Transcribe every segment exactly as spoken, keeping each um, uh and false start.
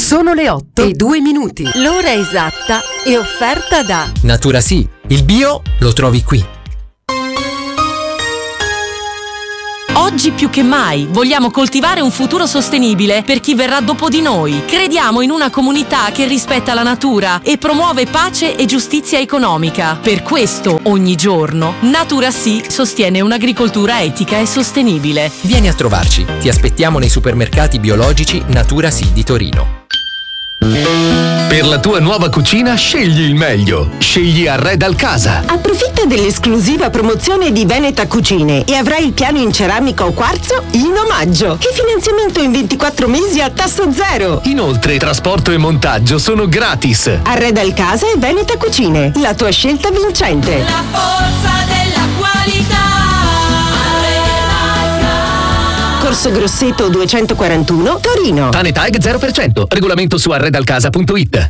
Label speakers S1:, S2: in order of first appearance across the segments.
S1: Sono le otto e due minuti.
S2: L'ora esatta è offerta da
S3: Natura Sì, il bio lo trovi qui.
S4: Oggi più che mai vogliamo coltivare un futuro sostenibile per chi verrà dopo di noi. Crediamo in una comunità che rispetta la natura e promuove pace e giustizia economica. Per questo, ogni giorno, Natura Sì sostiene un'agricoltura etica e sostenibile.
S3: Vieni a trovarci, ti aspettiamo nei supermercati biologici Natura Sì di Torino.
S5: Per la tua nuova cucina scegli il meglio. Scegli Arredal Casa.
S6: Approfitta dell'esclusiva promozione di Veneta Cucine e avrai il piano in ceramica o quarzo in omaggio e finanziamento in ventiquattro mesi a tasso zero.
S5: Inoltre trasporto e montaggio sono gratis.
S6: Arredal Casa e Veneta Cucine, la tua scelta vincente.
S7: La forza della qualità.
S6: Corso Grosseto duecentoquarantuno, Torino.
S5: Tanetag zero per cento. Regolamento su arredalcasa punto it.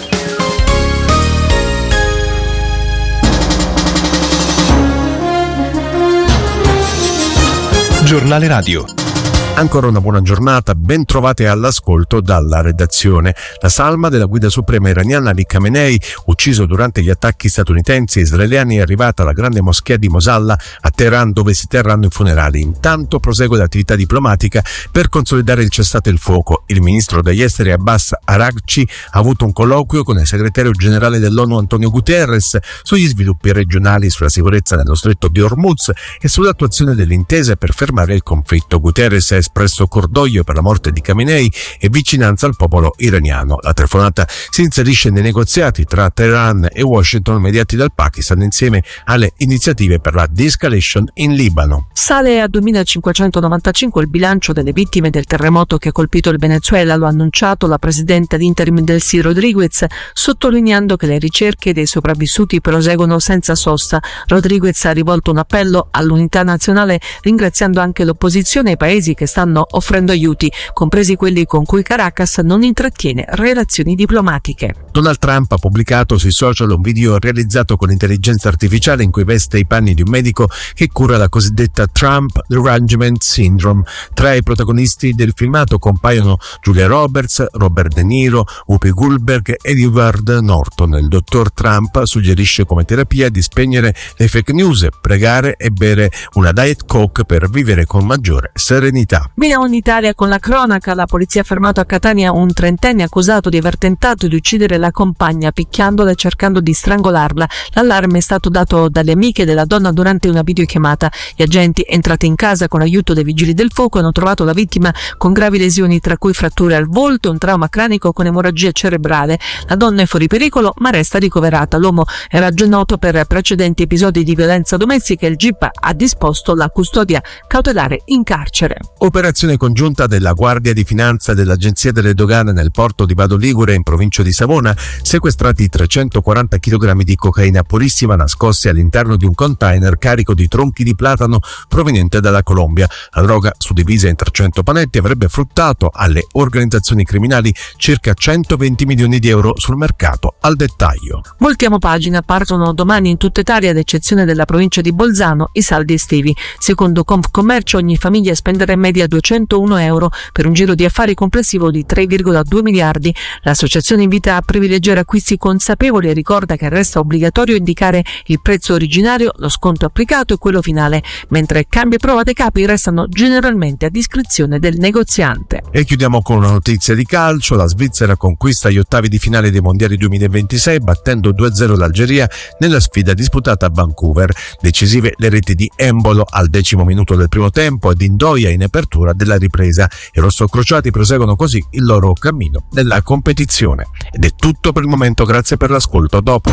S8: Giornale Radio. Ancora una buona giornata, ben trovate all'ascolto dalla redazione. La salma della guida suprema iraniana Ali Khamenei, ucciso durante gli attacchi statunitensi e israeliani, è arrivata alla grande moschea di Mosalla a Teheran, dove si terranno i funerali. Intanto prosegue l'attività diplomatica per consolidare il cessate il fuoco. Il ministro degli esteri Abbas Araghchi ha avuto un colloquio con il segretario generale dell'ONU Antonio Guterres sugli sviluppi regionali, sulla sicurezza nello stretto di Hormuz e sull'attuazione delle intese per fermare il conflitto. Guterres ha espresso cordoglio per la morte di Khamenei e vicinanza al popolo iraniano. La telefonata si inserisce nei negoziati tra Teheran e Washington mediati dal Pakistan insieme alle iniziative per la de-escalation in Libano.
S9: Sale a duemilacinquecentonovantacinque il bilancio delle vittime del terremoto che ha colpito il Venezuela, lo ha annunciato la presidente ad interim Delcy Rodriguez, sottolineando che le ricerche dei sopravvissuti proseguono senza sosta. Rodriguez ha rivolto un appello all'unità nazionale, ringraziando anche l'opposizione e i paesi che stanno offrendo aiuti, compresi quelli con cui Caracas non intrattiene relazioni diplomatiche.
S8: Donald Trump ha pubblicato sui social un video realizzato con intelligenza artificiale in cui veste i panni di un medico che cura la cosiddetta Trump Derangement Syndrome. Tra i protagonisti del filmato compaiono Julia Roberts, Robert De Niro, Whoopi Goldberg ed Edward Norton. Il dottor Trump suggerisce come terapia di spegnere le fake news, pregare e bere una Diet Coke per vivere con maggiore serenità.
S9: Veniamo in Italia con la cronaca. La polizia ha fermato a Catania un trentenne accusato di aver tentato di uccidere la compagna picchiandola e cercando di strangolarla. L'allarme è stato dato dalle amiche della donna durante una videochiamata. Gli agenti, entrati in casa con aiuto dei vigili del fuoco, hanno trovato la vittima con gravi lesioni, tra cui fratture al volto e un trauma cranico con emorragia cerebrale. La donna è fuori pericolo ma resta ricoverata. L'uomo era già noto per precedenti episodi di violenza domestica e il G I P ha disposto la custodia cautelare in carcere.
S8: Operazione congiunta della Guardia di Finanza e dell'Agenzia delle Dogane nel porto di Vado Ligure in provincia di Savona, sequestrati trecentoquaranta chilogrammi di cocaina purissima nascosti all'interno di un container carico di tronchi di platano proveniente dalla Colombia. La droga, suddivisa in trecento panetti, avrebbe fruttato alle organizzazioni criminali circa centoventi milioni di euro sul mercato al dettaglio.
S9: Voltiamo pagina, partono domani in tutta Italia, ad eccezione della provincia di Bolzano, i saldi estivi. Secondo Confcommercio ogni famiglia spenderà in media duecentouno euro per un giro di affari complessivo di tre virgola due miliardi. L'associazione invita a privilegiare acquisti consapevoli e ricorda che resta obbligatorio indicare il prezzo originario, lo sconto applicato e quello finale, mentre cambi e prova dei capi restano generalmente a discrezione del negoziante.
S8: E chiudiamo con una notizia di calcio. La Svizzera conquista gli ottavi di finale dei mondiali duemilaventisei battendo due a zero l'Algeria nella sfida disputata a Vancouver. Decisive le reti di Embolo al decimo minuto del primo tempo e di Ndoia in apertura della ripresa. I rossocrociati proseguono così il loro cammino nella competizione. Ed è tutto per il momento, grazie per l'ascolto, a dopo.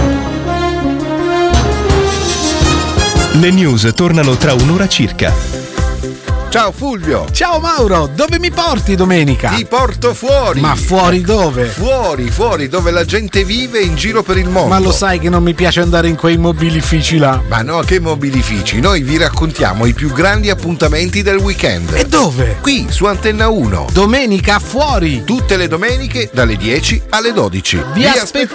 S10: Le news tornano tra un'ora circa.
S11: Ciao Fulvio.
S12: Ciao Mauro, dove mi porti domenica?
S11: Ti porto fuori.
S12: Ma fuori dove?
S11: Fuori, fuori, dove la gente vive in giro per il mondo.
S12: Ma lo sai che non mi piace andare in quei mobilifici là.
S11: Ma no, che mobilifici? Noi vi raccontiamo i più grandi appuntamenti del weekend.
S12: E dove?
S11: Qui, su Antenna uno.
S12: Domenica fuori.
S11: Tutte le domeniche dalle dieci alle dodici.
S12: Vi, vi aspettiamo.